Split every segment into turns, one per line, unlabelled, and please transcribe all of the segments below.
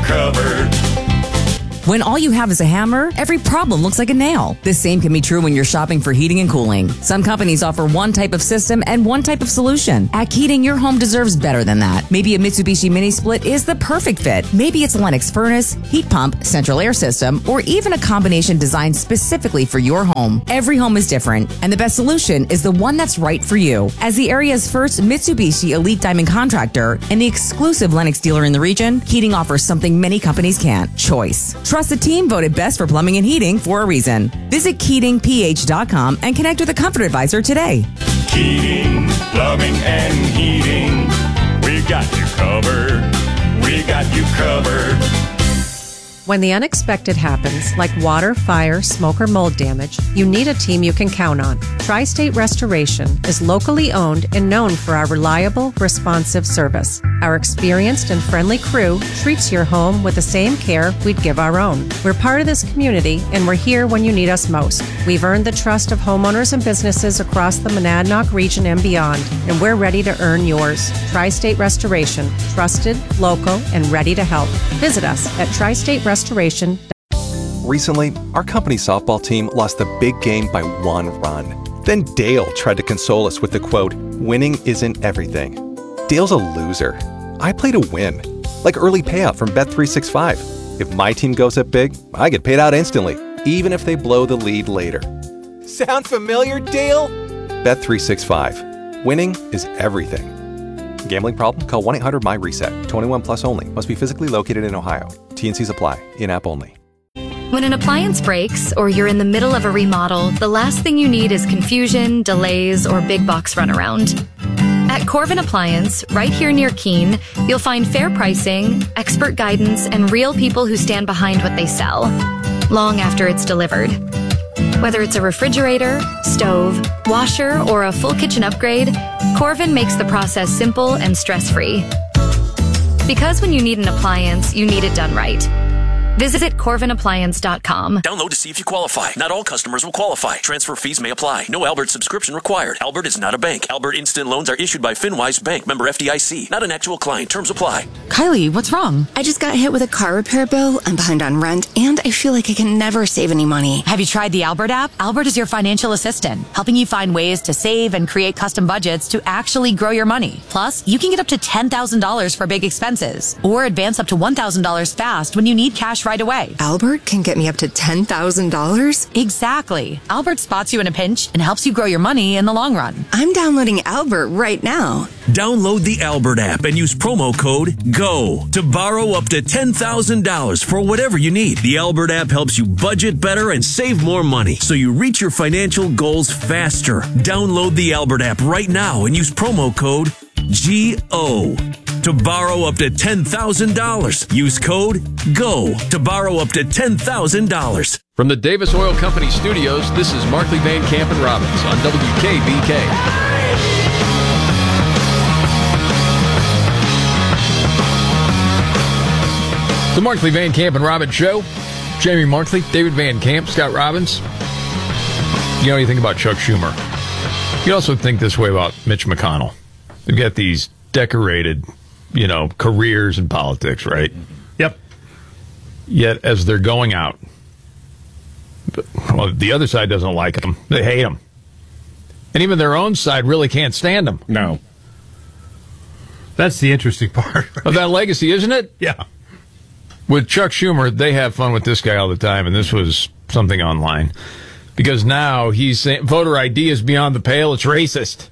covered.
When all you have is a hammer, every problem looks like a nail. The same can be true when you're shopping for heating and cooling. Some companies offer one type of system and one type of solution. At Keating, your home deserves better than that. Maybe a Mitsubishi Mini Split is the perfect fit. Maybe it's a Lennox furnace, heat pump, central air system, or even a combination designed specifically for your home. Every home is different, and the best solution is the one that's right for you. As the area's first Mitsubishi Elite Diamond contractor and the exclusive Lennox dealer in the region, Keating offers something many companies can't: choice. Trust the team voted best for plumbing and heating for a reason. Visit KeatingPH.com and connect with a comfort advisor today.
Keating, plumbing and heating. We got you covered. We got you covered.
When the unexpected happens, like water, fire, smoke, or mold damage, you need a team you can count on. Tri-State Restoration is locally owned and known for our reliable, responsive service. Our experienced and friendly crew treats your home with the same care we'd give our own. We're part of this community, and we're here when you need us most. We've earned the trust of homeowners and businesses across the Monadnock region and beyond, and we're ready to earn yours. Tri-State Restoration, trusted, local, and ready to help. Visit us at Tri-State Restoration.
Recently, our company softball team lost the big game by 1 run. Then Dale tried to console us with the quote, "Winning isn't everything." Dale's a loser. I play to win, like early payout from Bet365. If my team goes up big, I get paid out instantly, even if they blow the lead later. Sound familiar, Dale? Bet365. Winning is everything. Gambling problem? Call 1-800-MY-RESET. 21 plus only. Must be physically located in Ohio. T&Cs apply. In-app only.
When an appliance breaks or you're in the middle of a remodel, the last thing you need is confusion, delays, or big box runaround. At Corvin Appliance, right here near Keene, you'll find fair pricing, expert guidance, and real people who stand behind what they sell, long after it's delivered. Whether it's a refrigerator, stove, washer, or a full kitchen upgrade, Corvin makes the process simple and stress-free. Because when you need an appliance, you need it done right. Visit CorvinAppliance.com.
Download to see if you qualify. Not all customers will qualify. Transfer fees may apply. No Albert subscription required. Albert is not a bank. Albert Instant Loans are issued by FinWise Bank, member FDIC. Not an actual client. Terms apply.
Kylie, what's wrong?
I just got hit with a car repair bill. I'm behind on rent, and I feel like I can never save any money.
Have you tried the Albert app? Albert is your financial assistant, helping you find ways to save and create custom budgets to actually grow your money. Plus, you can get up to $10,000 for big expenses, or advance up to $1,000 fast when you need cash right away.
Albert can get me up to $10,000?
Exactly. Albert spots you in a pinch and helps you grow your money in the long run.
I'm downloading Albert right now.
Download the Albert app and use promo code GO to borrow up to $10,000 for whatever you need. The Albert app helps you budget better and save more money so you reach your financial goals faster. Download the Albert app right now and use promo code GO to borrow up to $10,000. Use code GO to borrow up to $10,000.
From the Davis Oil Company studios, this is Markley, Van Camp, and Robbins on WKBK. The Markley, Van Camp, and Robbins Show. Jamie Markley, David Van Camp, Scott Robbins. You know, you think about Chuck Schumer. You also think this way about Mitch McConnell. They've got these decorated, careers in politics, right?
Yep.
Yet, as they're going out, well, the other side doesn't like them. They hate them. And even their own side really can't stand them.
No. That's the interesting part
of that legacy, isn't it?
Yeah.
With Chuck Schumer, they have fun with this guy all the time, and this was something online. Because now he's saying voter ID is beyond the pale, it's racist.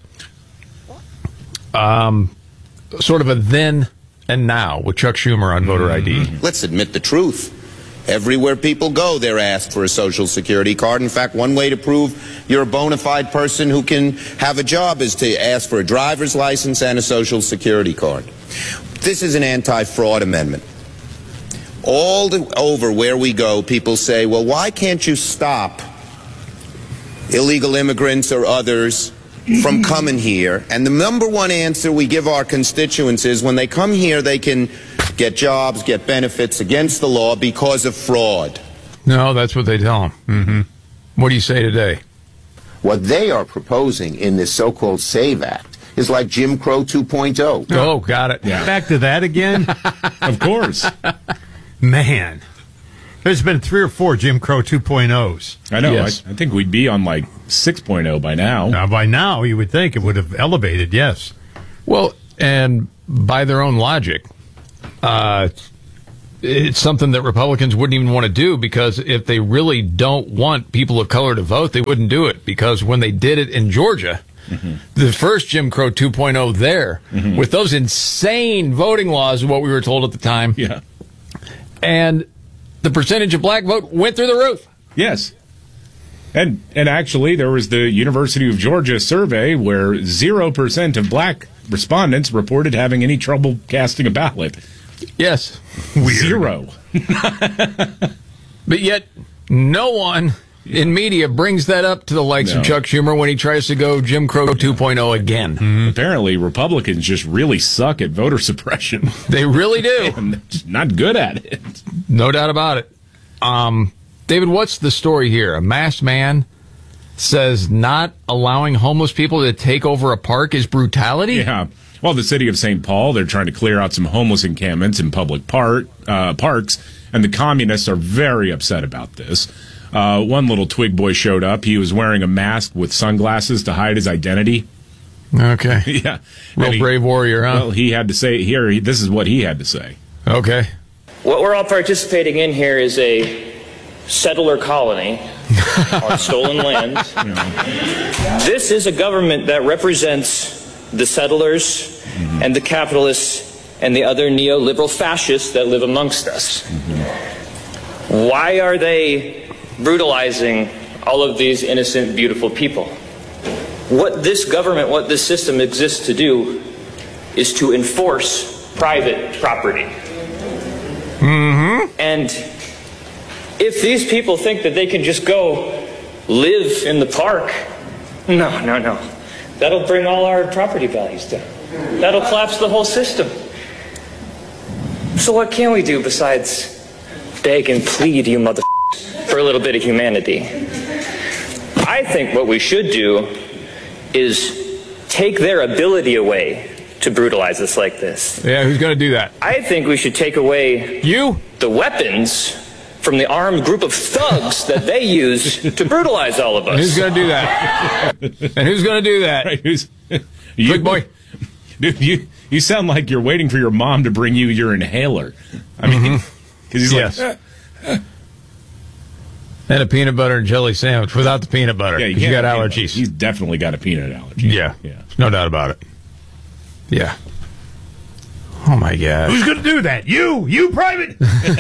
Sort of a then and now with Chuck Schumer on voter ID.
Let's admit the truth. Everywhere people go, they're asked for a Social Security card. In fact, one way to prove you're a bona fide person who can have a job is to ask for a driver's license and a Social Security card. This is an anti-fraud amendment. All over where we go, people say, well, why can't you stop illegal immigrants or others from coming here? And the number one answer we give our constituents is when they come here, they can get jobs, get benefits against the law because of fraud.
No, that's what they tell them. Mm-hmm. What do you say today?
What they are proposing in this so-called SAVE Act is like Jim Crow 2.0.
Oh, got it.
Yeah. Back to that again? Of course. Man. There's been 3 or 4 Jim Crow 2.0s.
I know.
Yes.
I think we'd be on like 6.0 by now.
Now, by now, you would think it would have elevated, yes.
Well, and by their own logic, it's something that Republicans wouldn't even want to do, because if they really don't want people of color to vote, they wouldn't do it. Because when they did it in Georgia, the first Jim Crow 2.0 there, with those insane voting laws, what we were told at the time, and the percentage of black vote went through the roof.
Yes. And actually, there was the University of Georgia survey where 0% of black respondents reported having any trouble casting a ballot.
Yes.
Weird. 0.
But yet, no one in media brings that up to the likes of Chuck Schumer when he tries to go Jim Crow 2.0 again.
Apparently, Republicans just really suck at voter suppression.
They really do.
And they're just not good at it.
No doubt about it. David, what's the story here? A masked man says not allowing homeless people to take over a park is brutality?
Yeah. Well, the city of St. Paul, they're trying to clear out some homeless encampments in public parks, and the communists are very upset about this. One little twig boy showed up. He was wearing a mask with sunglasses to hide his identity.
Okay.
Yeah.
Real brave warrior, huh?
Well, he had to say, this is what he had to say.
Okay.
What we're all participating in here is a settler colony on stolen land. This is a government that represents the settlers and the capitalists and the other neoliberal fascists that live amongst us. Why are they brutalizing all of these innocent, beautiful people? What this government, what this system exists to do is to enforce private property. And if these people think that they can just go live in the park, no. That'll bring all our property values down. That'll collapse the whole system. So what can we do besides beg and plead, you motherfuckers, for a little bit of humanity? I think what we should do is take their ability away to brutalize us like this.
Yeah, who's going to do that?
I think we should take away the weapons from the armed group of thugs that they use to brutalize all of us.
And who's going to do that? And who's going to do that?
Right,
Big boy.
Dude, you sound like you're waiting for your mom to bring you your inhaler. I mean, because he's like...
And a peanut butter and jelly sandwich without the peanut butter.
Yeah,
you got allergies.
He's definitely got a peanut allergy.
Yeah. No doubt about it. Yeah. Oh, my God.
Who's going to do that? You, Private.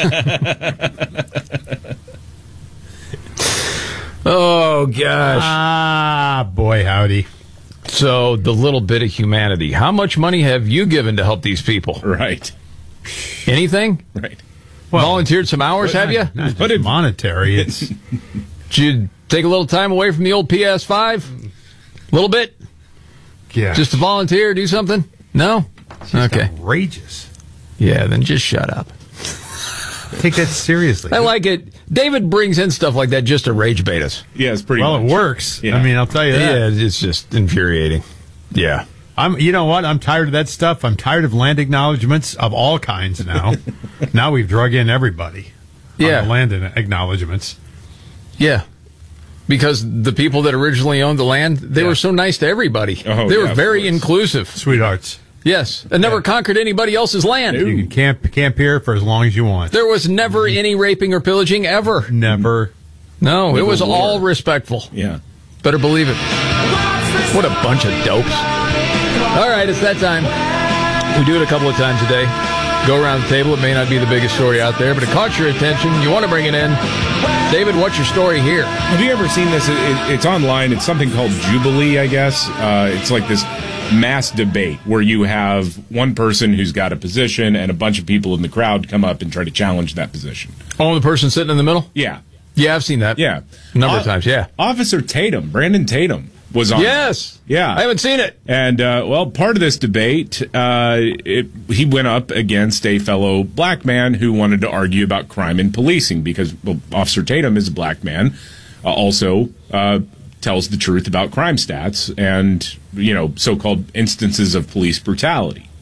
Oh, gosh.
Ah, boy, howdy.
So, the little bit of humanity. How much money have you given to help these people?
Right.
Anything?
Right.
Well, volunteered some hours, have you?
Not just monetary. It's
Did you take a little time away from the old PS5? A little bit?
Yeah.
Just to volunteer, do something? No?
It's just outrageous.
Yeah, then just shut up.
Take that seriously.
I like it. David brings in stuff like that just to rage bait us.
Yeah, it's pretty
well,
much.
It works.
Yeah.
I mean, I'll tell you that.
Yeah, it's just infuriating. Yeah.
You know what? I'm tired of that stuff. I'm tired of land acknowledgments of all kinds now. Now we've drug in everybody.
Yeah.
On the land acknowledgments.
Yeah. Because the people that originally owned the land, they were so nice to everybody.
Oh,
they were
yeah,
very inclusive.
Sweethearts.
Yes. And never conquered anybody else's land.
You can camp here for as long as you want.
There was never any raping or pillaging ever.
Never.
No,
Never
it was
war.
all respectful.
Yeah.
Better believe it. What a bunch of dopes. All right, it's that time. We do it a couple of times a day. Go around the table. It may not be the biggest story out there, but it caught your attention. You want to bring it in. David, what's your story here?
Have you ever seen this? It's online. It's something called Jubilee, I guess. It's like this mass debate where you have one person who's got a position and a bunch of people in the crowd come up and try to challenge that position.
Oh, the person sitting in the middle?
Yeah.
Yeah, I've seen that.
Yeah.
A number of times, yeah.
Officer Tatum, Brandon Tatum, was on.
Yes.
Yeah.
I haven't seen it.
And, part of this debate, he went up against a fellow black man who wanted to argue about crime and policing because, Officer Tatum is a black man, also tells the truth about crime stats and, so-called instances of police brutality.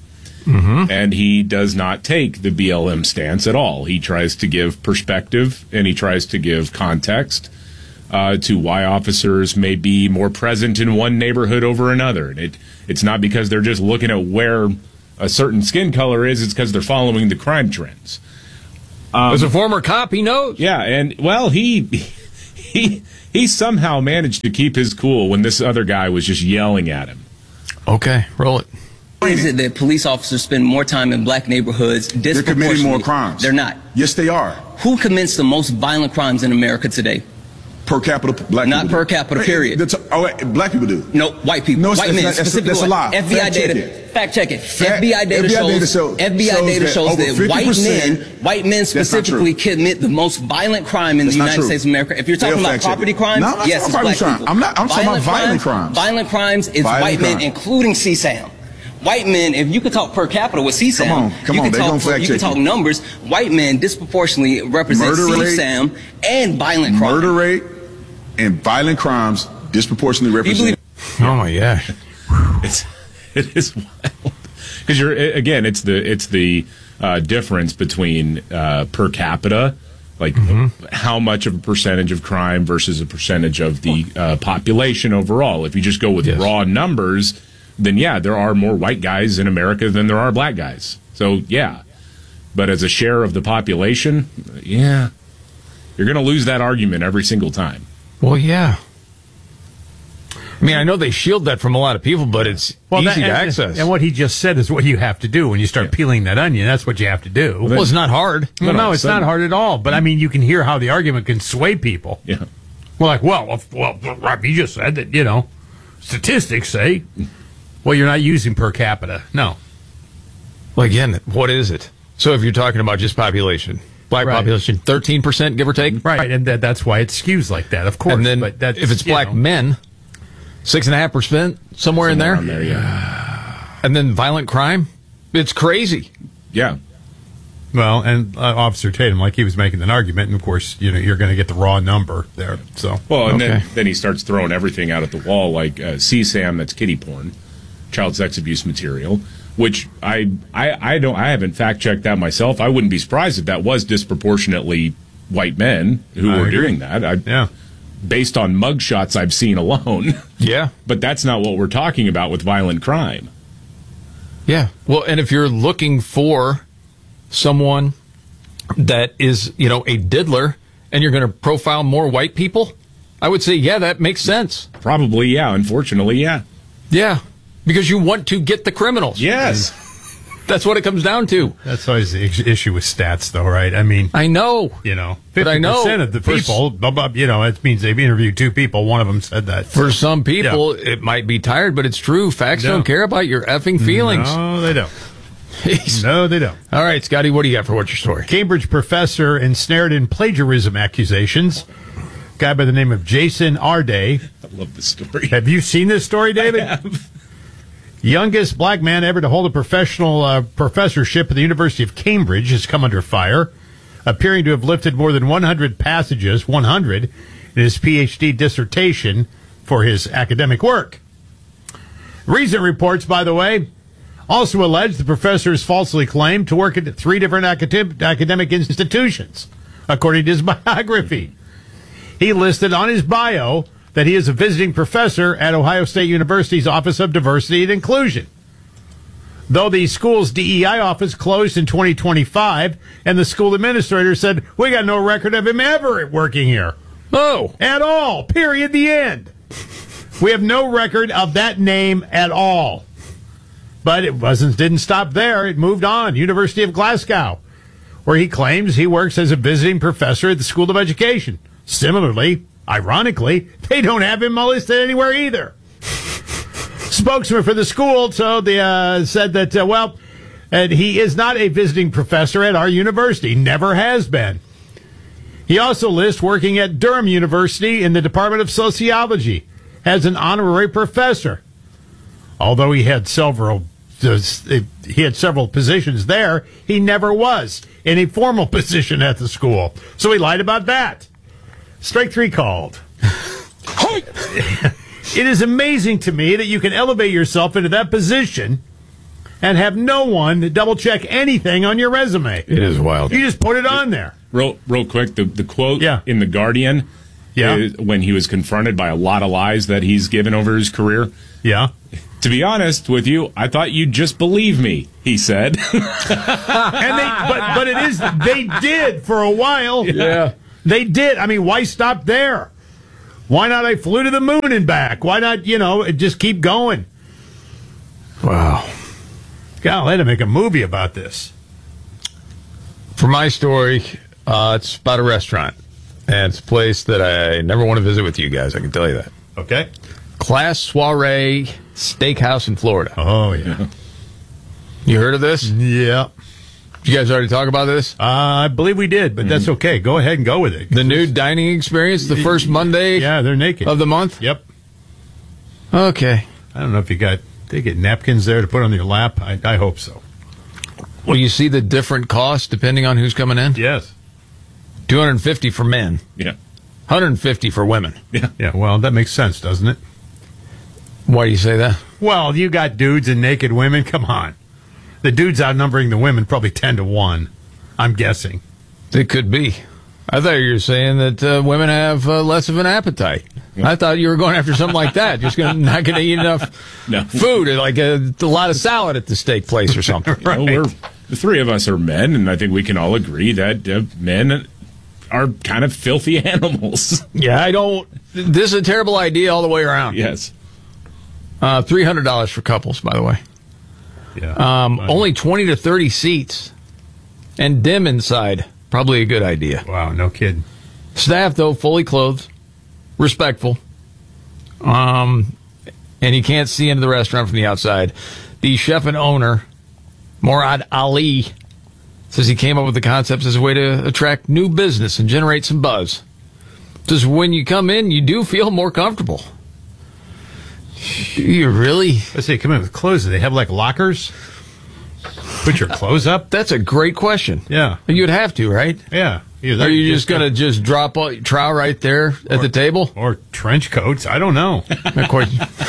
And he does not take the BLM stance at all. He tries to give perspective, and he tries to give context to why officers may be more present in one neighborhood over another. And it's not because they're just looking at where a certain skin color is, it's because they're following the crime trends.
As a former cop, he knows.
Yeah, and, well, he somehow managed to keep his cool when this other guy was just yelling at him.
Okay, roll it.
Why is it that police officers spend more time in black neighborhoods
They're committing more crimes.
They're not.
Yes, they are.
Who commits the most violent crimes in America today?
Per capita, black
Not
people
per
do.
capita, period.
Black people do.
No, white people.
No,
white men,
that's
specifically.
a lie.
FBI
Fact check
data.
it.
Fact check it. FBI data shows that white men specifically commit the most violent crime in the United States of America. If you're talking about property crimes, yes, it's black people.
I'm talking about violent crimes.
Violent crimes is white men, including CSAM. White men, if you could talk per capita with CSAM, you can talk numbers. White men disproportionately represent CSAM and violent crime.
Murder rate and violent crimes disproportionately represent.
Oh my gosh,
it is wild because it's the difference between per capita, like how much of a percentage of crime versus a percentage of the population overall. If you just go with raw numbers, then yeah, there are more white guys in America than there are black guys. So yeah, but as a share of the population, yeah, you're going to lose that argument every single time.
Well, yeah. I mean, I know they shield that from a lot of people, but it's easy to access.
And what he just said is what you have to do when you start peeling that onion. That's what you have to do.
Well, it's not hard.
No, it's not hard at all. But I mean, you can hear how the argument can sway people.
Yeah.
Well, Rob, you just said that, statistics say, well, you're not using per capita. No.
Well, again, what is it? So if you're talking about just population, black population, 13%, give or take?
Right, and that's why it skews like that, of course.
And then
but that's,
if it's black men, 6.5%, somewhere in there?
Yeah.
And then violent crime? It's crazy.
Yeah.
Well, and Officer Tatum, like he was making an argument, and of course, you're going to get the raw number there. So
well, and then he starts throwing everything out at the wall, like CSAM, that's kiddie porn, child sex abuse material, which I haven't fact checked that myself. I wouldn't be surprised if that was disproportionately white men who were doing that. Based on mugshots I've seen alone.
Yeah.
But that's not what we're talking about with violent crime.
Yeah. Well, and if you're looking for someone that is, a diddler, and you're going to profile more white people, I would say, yeah, that makes sense.
Probably, yeah. Unfortunately, yeah.
Yeah. Because you want to get the criminals.
Yes.
That's what it comes down to.
That's always the issue with stats, though, right? I mean,
I know.
50% of the people, it means they've interviewed two people. One of them said that.
For some people, it might be tired, but it's true. Facts don't care about your effing feelings.
No, they don't. No, they don't.
All right, Scotty, what do you got for What's Your Story?
Cambridge professor ensnared in plagiarism accusations. Guy by the name of Jason Arday.
I love this story.
Have you seen this story, David?
I have.
Youngest black man ever to hold a professional professorship at the University of Cambridge has come under fire, appearing to have lifted more than 100 passages, 100, in his PhD dissertation for his academic work. Recent reports, by the way, also allege the professor is falsely claimed to work at 3 different academic institutions, according to his biography. He listed on his bio that he is a visiting professor at Ohio State University's Office of Diversity and Inclusion. Though the school's DEI office closed in 2025, and the school administrator said, we got no record of him ever working here.
Oh.
At all. Period. The end. We have no record of that name at all. But it didn't stop there. It moved on. University of Glasgow, where he claims he works as a visiting professor at the School of Education. Similarly, ironically, they don't have him listed anywhere either. Spokesman for the school said that, he is not a visiting professor at our university. Never has been. He also lists working at Durham University in the Department of Sociology as an honorary professor. Although he had several positions there, he never was in a formal position at the school. So he lied about that. Strike 3 called. It is amazing to me that you can elevate yourself into that position and have no one double-check anything on your resume.
It is wild.
You just put it on there.
Real quick, the quote in The Guardian is when he was confronted by a lot of lies that he's given over his career.
Yeah.
To be honest with you, I thought you'd just believe me, he said.
But it is, they did for a while.
Yeah.
They did. I mean, why stop there? Why not I flew to the moon and back? Why not, just keep going?
Wow.
God, I had to make a movie about this.
For my story, it's about a restaurant. And it's a place that I never want to visit with you guys, I can tell you that.
Okay.
Class Soiree Steakhouse in Florida.
Oh, yeah.
You heard of this?
Yeah.
You guys already talk about this?
I believe we did, but that's okay. Go ahead and go with it.
The new dining experience, the first Monday
they're naked.
of the month?
Yep.
Okay.
I don't know if they get napkins there to put on your lap. I hope so.
Well, you see the different costs depending on who's coming in?
Yes.
$250 for men.
Yeah.
$150 for women.
Yeah.
Yeah, well, that makes sense, doesn't it?
Why do you say that?
Well, you got dudes and naked women. Come on. The dudes outnumbering the women probably 10-1, I'm guessing.
It could be. I thought you were saying that women have less of an appetite. Yeah. I thought you were going after something like that. Just not going to eat enough food, like a lot of salad at the steak place or something.
Right. Well, the three of us are men, and I think we can all agree that men are kind of filthy animals.
Yeah, this is a terrible idea all the way around.
Yes.
$300 for couples, by the way.
Yeah.
Only 20 to 30 seats. And dim inside. Probably a good idea.
Wow, no kidding.
Staff, though, fully clothed. Respectful. And you can't see into the restaurant from the outside. The chef and owner, Murad Ali, says he came up with the concept as a way to attract new business and generate some buzz. Says when you come in, you do feel more comfortable. Do you really?
Let's say come in with clothes. Do they have like lockers? Put your clothes up?
That's a great question.
Yeah.
You'd have to, right?
Yeah.
Are you just going to just drop a trowel right there at the table?
Or trench coats? I don't know.
Of course.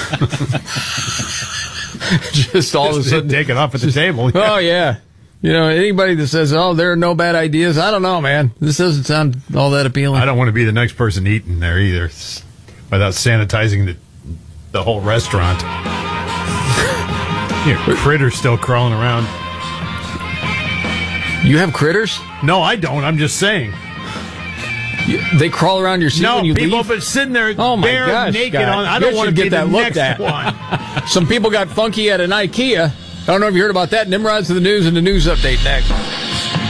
Just all of a sudden
take it off at the table.
Yeah. Oh, yeah. Anybody that says, there are no bad ideas, I don't know, man. This doesn't sound all that appealing.
I don't want to be the next person eating there either without sanitizing the whole restaurant. Critters still crawling around.
You have critters?
No, I don't. I'm just saying.
They crawl around your seat when you leave?
No, people but sitting there bare naked
God.
on. I don't want to
get that
looked
at.
One.
Some people got funky at an IKEA. I don't know if you heard about that. Nimrod's to the news and the news update next.